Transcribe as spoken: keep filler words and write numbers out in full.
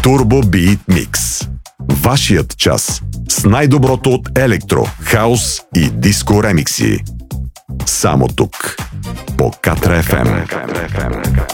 Turbo Beat Mix. Вашият час с най-доброто от електро, хаус и диско ремикси. Само тук, по Катра еф ем.